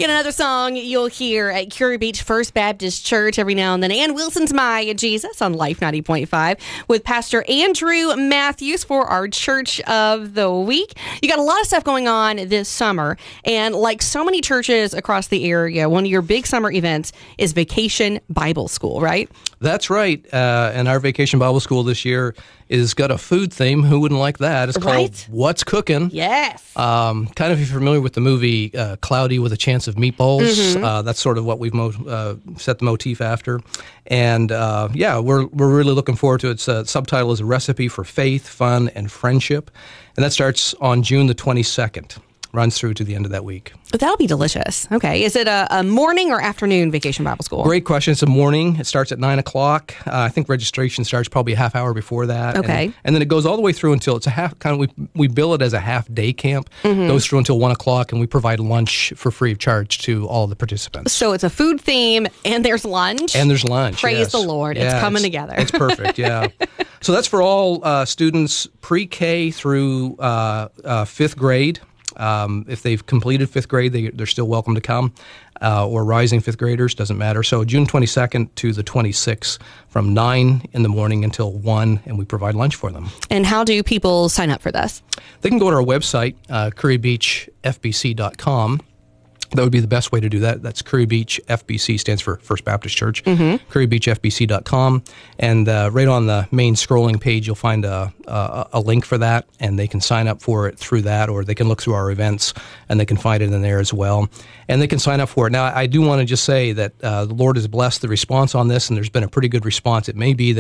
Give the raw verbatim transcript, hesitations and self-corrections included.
Yet another song you'll hear at Curry Beach First Baptist Church every now and then. Ann Wilson's My Jesus on Life ninety point five with Pastor Andrew Matthews for our Church of the Week. You got a lot of stuff going on this summer, and like so many churches across the area, one of your big summer events is Vacation Bible School, right? That's right. Uh, and our Vacation Bible School this year is got a food theme. Who wouldn't like that? It's called Right? What's Cooking? Yes. Um, kind of if you're familiar with the movie uh, Cloudy with a Chance of Meatballs, uh, that's sort of what we've mo- uh, set the motif after. And uh, yeah, we're we're really looking forward to it. Its uh, subtitle is A Recipe for Faith, Fun, and Friendship. And that starts on June the twenty-second. Runs through to the end of that week. That'll be delicious. Okay. Is it a, a morning or afternoon Vacation Bible School? Great question. It's a morning. It starts at nine o'clock. Uh, I think registration starts probably a half hour before that. Okay. And, and then it goes all the way through until it's a half, kind of, we, we bill it as a half day camp. Mm-hmm. Goes through until one o'clock, and we provide lunch for free of charge to all the participants. So it's a food theme, and there's lunch. And there's lunch. Praise yes. the Lord. Yeah, it's coming it's, together. It's perfect, yeah. So that's for all uh, students pre-K through uh, uh, fifth grade. Um, if they've completed fifth grade, they, they're still welcome to come, uh, or rising fifth graders, doesn't matter. So June twenty-second to the twenty-sixth from nine in the morning until one, and we provide lunch for them. And how do people sign up for this? They can go to our website, uh, curry beach f b c dot com. That would be the best way to do that. That's Curry Beach F B C, stands for First Baptist Church, mm-hmm. curry beach f b c dot com. And uh, right on the main scrolling page, you'll find a, a, a link for that, and they can sign up for it through that, or they can look through our events, and they can find it in there as well. And they can sign up for it. Now, I do want to just say that uh, the Lord has blessed the response on this, and there's been a pretty good response. It may be that